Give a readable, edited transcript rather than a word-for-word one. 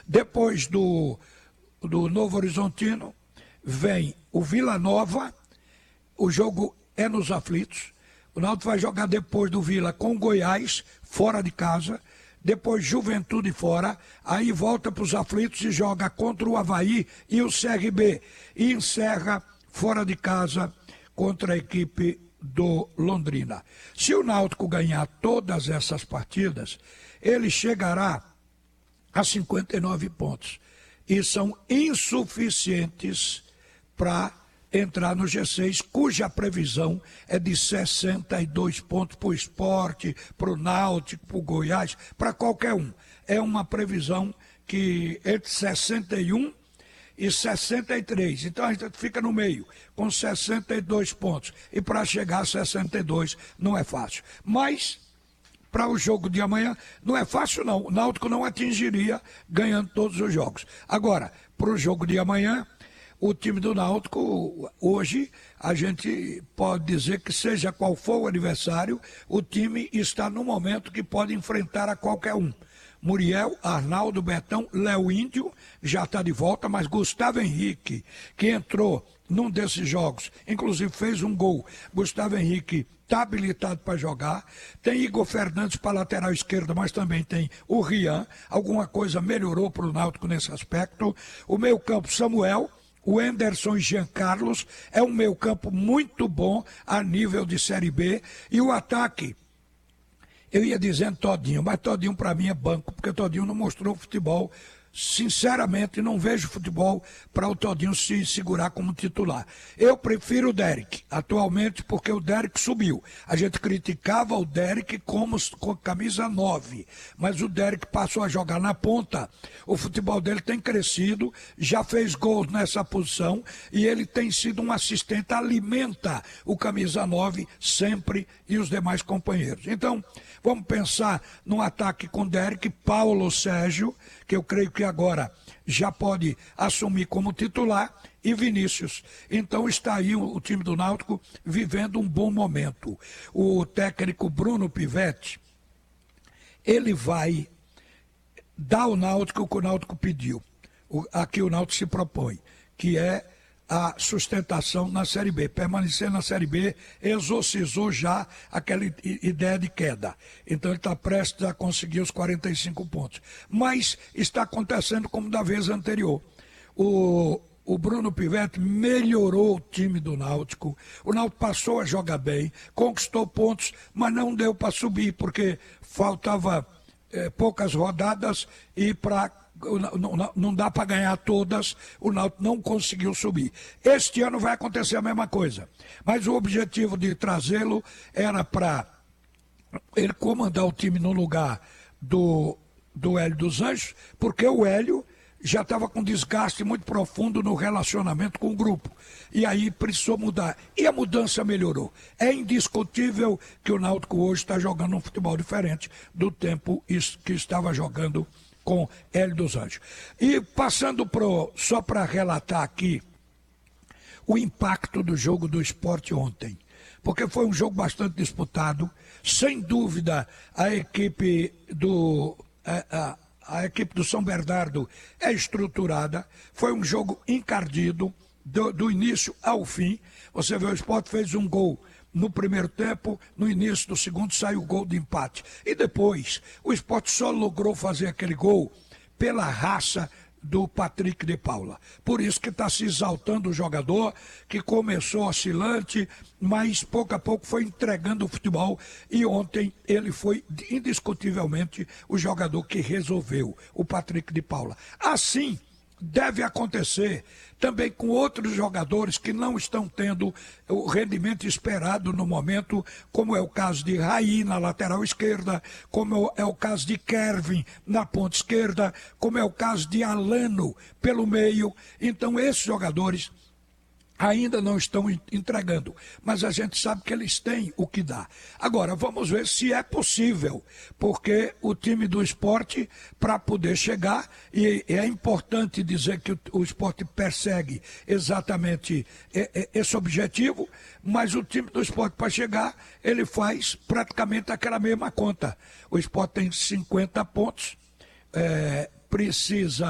Depois do Novo Horizontino, vem o Vila Nova, o jogo é nos aflitos. O Náutico vai jogar depois do Vila com o Goiás, fora de casa, depois Juventude fora, aí volta para os aflitos e joga contra o Avaí e o CRB, e encerra fora de casa contra a equipe do Londrina. Se o Náutico ganhar todas essas partidas, ele chegará a 59 pontos, e são insuficientes para entrar no G6, cuja previsão é de 62 pontos para o Sport, para o Náutico, para o Goiás, para qualquer um. É uma previsão que entre 61 e 63. Então a gente fica no meio, com 62 pontos. E para chegar a 62 não é fácil. Mas, para o jogo de amanhã, não é fácil não. O Náutico não atingiria ganhando todos os jogos. Agora, para o jogo de amanhã, o time do Náutico, hoje, a gente pode dizer que seja qual for o adversário, o time está no momento que pode enfrentar a qualquer um. Muriel, Arnaldo, Betão, Léo Índio já está de volta, mas Gustavo Henrique, que entrou num desses jogos, inclusive fez um gol. Gustavo Henrique está habilitado para jogar. Tem Igor Fernandes para lateral esquerda, mas também tem o Rian. Alguma coisa melhorou para o Náutico nesse aspecto. O meio-campo, Samuel, o Anderson e Jean Carlos, é um meio-campo muito bom a nível de Série B. E o ataque, eu ia dizendo Todinho, mas Todinho para mim é banco, porque Todinho não mostrou futebol. Sinceramente, não vejo futebol para o Todinho se segurar como titular. Eu prefiro o Derek, atualmente, porque o Derek subiu. A gente criticava o Derek como com camisa 9, mas o Derek passou a jogar na ponta. O futebol dele tem crescido, já fez gols nessa posição e ele tem sido um assistente, alimenta o camisa 9 sempre e os demais companheiros. Então, vamos pensar num ataque com Derek, Paulo Sérgio, que eu creio que agora já pode assumir como titular, e Vinícius. Então está aí o time do Náutico vivendo um bom momento. O técnico Bruno Pivetti, ele vai dar ao Náutico o que o Náutico pediu, aqui o Náutico se propõe, que é a sustentação na Série B. Permanecer na Série B exorcizou já aquela ideia de queda. Então ele está prestes a conseguir os 45 pontos. Mas está acontecendo como da vez anterior. O Bruno Pivetti melhorou o time do Náutico. O Náutico passou a jogar bem, conquistou pontos, mas não deu para subir, porque faltava poucas rodadas e não dá para ganhar todas, o Náutico não conseguiu subir. Este ano vai acontecer a mesma coisa, mas o objetivo de trazê-lo era para ele comandar o time no lugar do Hélio dos Anjos, porque o Hélio já estava com desgaste muito profundo no relacionamento com o grupo. E aí precisou mudar. E a mudança melhorou. É indiscutível que o Náutico hoje está jogando um futebol diferente do tempo que estava jogando com Hélio dos Anjos. E passando só para relatar aqui o impacto do jogo do Sport ontem. Porque foi um jogo bastante disputado. Sem dúvida, a equipe do São Bernardo é estruturada, foi um jogo encardido, do início ao fim. Você vê, o Sport fez um gol no primeiro tempo, no início do segundo saiu o gol de empate. E depois, o Sport só logrou fazer aquele gol pela raça do Patrick de Paula. Por isso que está se exaltando o jogador, que começou oscilante, mas pouco a pouco foi entregando o futebol, e ontem ele foi indiscutivelmente o jogador que resolveu, o Patrick de Paula. Assim deve acontecer também com outros jogadores que não estão tendo o rendimento esperado no momento, como é o caso de Raí na lateral esquerda, como é o caso de Kervin na ponta esquerda, como é o caso de Alano pelo meio. Então esses jogadores ainda não estão entregando, mas a gente sabe que eles têm o que dá. Agora, vamos ver se é possível, porque o time do Sport, para poder chegar, e é importante dizer que o Sport persegue exatamente esse objetivo, mas o time do Sport, para chegar, ele faz praticamente aquela mesma conta. O Sport tem 50 pontos, precisa